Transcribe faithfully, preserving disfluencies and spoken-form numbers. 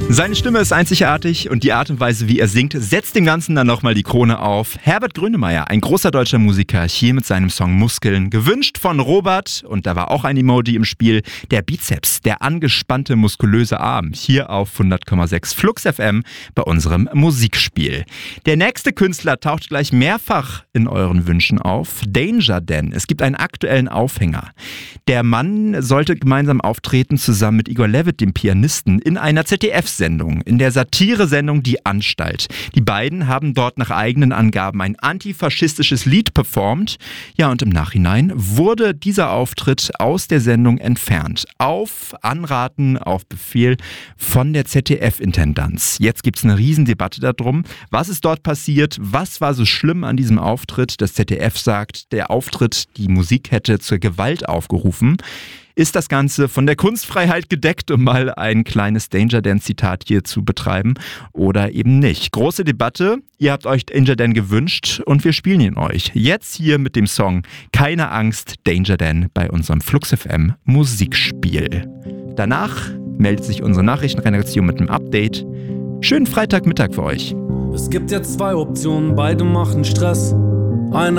Seine Stimme ist einzigartig und die Art und Weise, wie er singt, setzt dem Ganzen dann nochmal die Krone auf. Herbert Grönemeyer, ein großer deutscher Musiker, hier mit seinem Song Muskeln, gewünscht von Robert, und da war auch ein Emoji im Spiel, der Bizeps, der angespannte, muskulöse Arm, hier auf hundert Komma sechs Flux F M bei unserem Musikspiel. Der nächste Künstler taucht gleich mehrfach in euren Wünschen auf, Danger Dan. Es gibt einen aktuellen Aufhänger. Der Mann sollte gemeinsam auftreten, zusammen mit Igor Levit, dem Pianisten, in einer Z D F-Sendung, in der Satire-Sendung Die Anstalt. Die beiden haben dort nach eigenen Angaben ein antifaschistisches Lied performt. Ja, und im Nachhinein wurde dieser Auftritt aus der Sendung entfernt. Auf Anraten, auf Befehl von der Z D F-Intendanz. Jetzt gibt es eine Riesendebatte darum, was ist dort passiert, was war so schlimm an diesem Auftritt. Das Z D F sagt, der Auftritt, die Musik hätte zur Gewalt aufgerufen. Ist das Ganze von der Kunstfreiheit gedeckt, um mal ein kleines Danger Dan-Zitat hier zu betreiben, oder eben nicht? Große Debatte. Ihr habt euch Danger Dan gewünscht und wir spielen ihn euch. Jetzt hier mit dem Song Keine Angst, Danger Dan bei unserem Flux F M Musikspiel. Danach meldet sich unsere Nachrichtenredaktion mit einem Update. Schönen Freitagmittag für euch. Es gibt jetzt zwei Optionen, beide machen Stress. Eine